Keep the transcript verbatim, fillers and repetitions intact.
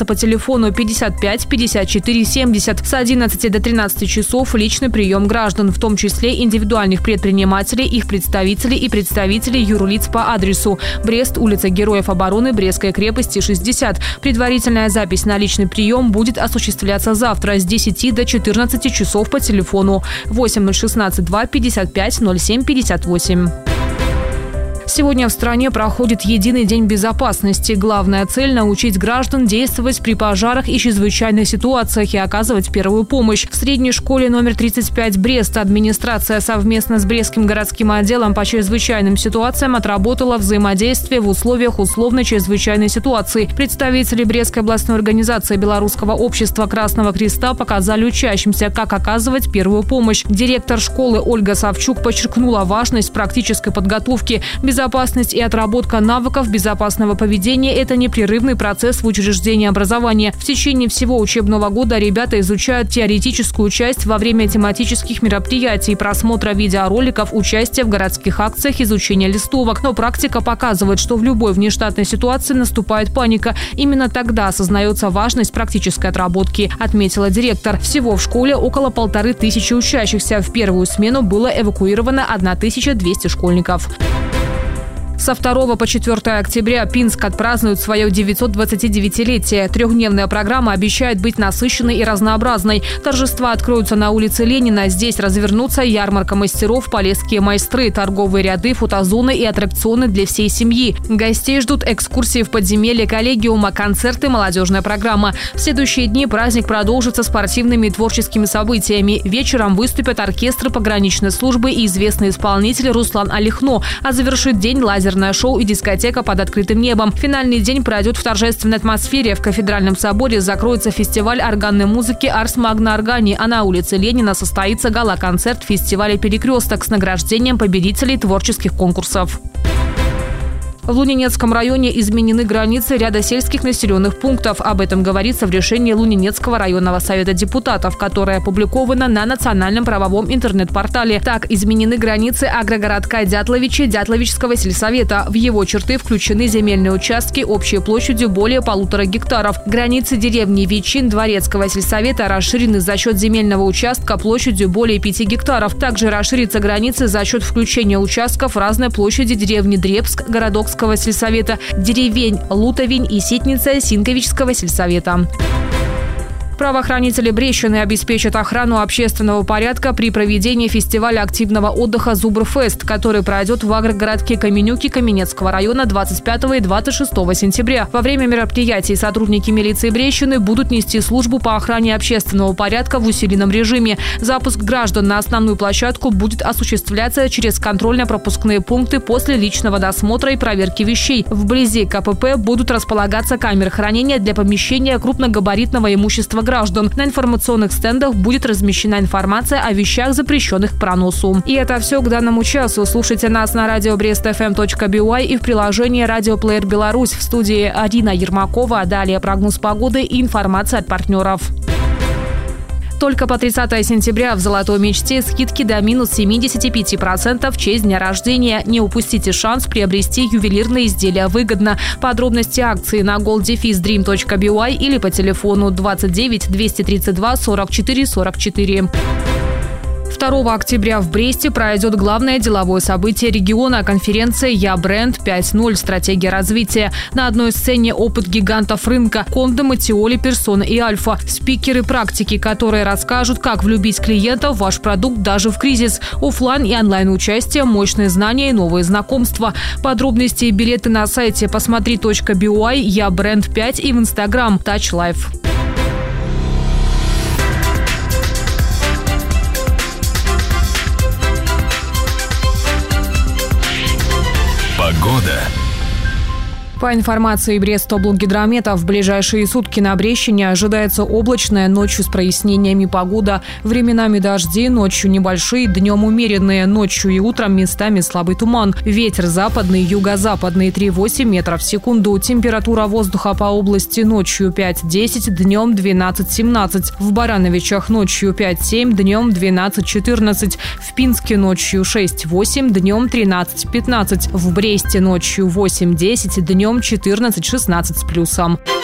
осуществляться по телефону пятьдесят пять пятьдесят четыре семьдесят. С одиннадцати до тринадцати часов личный прием граждан, в том числе индивидуальных предпринимателей, их представителей и представителей юрлиц по адресу: Брест, улица Героев Обороны, Брестской крепости, шестьдесят. Предварительная запись на личный прием будет осуществляться завтра с десяти до четырнадцати часов по телефону восемь ноль шестнадцать два пятьдесят пять ноль семь пятьдесят восемь. Сегодня в стране проходит единый день безопасности. Главная цель – научить граждан действовать при пожарах и чрезвычайных ситуациях и оказывать первую помощь. В средней школе номер тридцать пять Бреста администрация совместно с Брестским городским отделом по чрезвычайным ситуациям отработала взаимодействие в условиях условной чрезвычайной ситуации. Представители Брестской областной организации Белорусского общества Красного Креста показали учащимся, как оказывать первую помощь. Директор школы Ольга Савчук подчеркнула важность практической подготовки. Безопасность и отработка навыков безопасного поведения – это непрерывный процесс в учреждении образования. В течение всего учебного года ребята изучают теоретическую часть во время тематических мероприятий, просмотра видеороликов, участия в городских акциях, изучения листовок. Но практика показывает, что в любой внештатной ситуации наступает паника. Именно тогда осознается важность практической отработки, отметила директор. Всего в школе около полторы тысячи учащихся. В первую смену было эвакуировано тысяча двести школьников. Со второго по четвёртое октября Пинск отпразднует свое девятьсот двадцатидевятилетие. Трехдневная программа обещает быть насыщенной и разнообразной. Торжества откроются на улице Ленина. Здесь развернутся ярмарка мастеров, полесские майстры, торговые ряды, фотозоны и аттракционы для всей семьи. Гостей ждут экскурсии в подземелье коллегиума, концерты, молодежная программа. В следующие дни праздник продолжится спортивными и творческими событиями. Вечером выступят оркестры пограничной службы и известный исполнитель Руслан Алихно. А завершит день лазер шоу и дискотека под открытым небом. Финальный день пройдет в торжественной атмосфере. В кафедральном соборе закроется фестиваль органной музыки «Арс Магна Органи», а на улице Ленина состоится гала-концерт фестиваля «Перекресток» с награждением победителей творческих конкурсов. В Лунинецком районе изменены границы ряда сельских населенных пунктов. Об этом говорится в решении Лунинецкого районного совета депутатов, которое опубликовано на национальном правовом интернет-портале. Так, изменены границы агрогородка Дятловичи Дятловичского сельсовета. В его черты включены земельные участки общей площадью более полутора гектаров. Границы деревни Вичин Дворецкого сельсовета расширены за счет земельного участка площадью более пяти гектаров. Также расширятся границы за счет включения участков разной площади деревни Дребск Городок сельсовета, деревень Лутовень и Ситница Синковичского сельсовета. Правоохранители Брещины обеспечат охрану общественного порядка при проведении фестиваля активного отдыха «Зубрфест», который пройдет в агрогородке Каменюки Каменецкого района двадцать пятого и двадцать шестого сентября. Во время мероприятий сотрудники милиции Брещины будут нести службу по охране общественного порядка в усиленном режиме. Запуск граждан на основную площадку будет осуществляться через контрольно-пропускные пункты после личного досмотра и проверки вещей. Вблизи КПП будут располагаться камеры хранения для помещения крупногабаритного имущества граждан. На информационных стендах будет размещена информация о вещах, запрещенных к проносу. И это все к данному часу. Слушайте нас на радио брест эф эм точка би уай и в приложении «Радиоплеер Беларусь». В студии Арина Ермакова. Далее прогноз погоды и информация от партнеров. Только по тридцатое сентября в «Золотой мечте» скидки до минус семидесяти пяти процентов в честь дня рождения. Не упустите шанс приобрести ювелирные изделия выгодно. Подробности акции на голд дефис дрим точка би уай или по телефону двадцать девять двести тридцать два сорок четыре сорок четыре. второго октября в Бресте пройдет главное деловое событие региона – конференция «Я бренд пять ноль. Стратегия развития». На одной сцене опыт гигантов рынка – Конда, Матиоли, Персона и Альфа. Спикеры практики, которые расскажут, как влюбить клиента в ваш продукт даже в кризис. Оффлайн и онлайн участие, мощные знания и новые знакомства. Подробности и билеты на сайте посмотри точка би уай, «Я бренд пять» и в Инстаграм Touch Life. Погода. По информации Брестоблгидромета, в ближайшие сутки на Брещине ожидается облачная, ночью с прояснениями погода. Временами дожди, ночью небольшие, днем умеренные, ночью и утром местами слабый туман. Ветер западный, юго-западный три восемь метров в секунду. Температура воздуха по области ночью пять десять, днем двенадцать семнадцать. В Барановичах ночью пять семь, днем двенадцать четырнадцать. В Пинске ночью шесть восемь, днем тринадцать пятнадцать. В Бресте ночью восемь десять, днем четырнадцать шестнадцать с плюсом.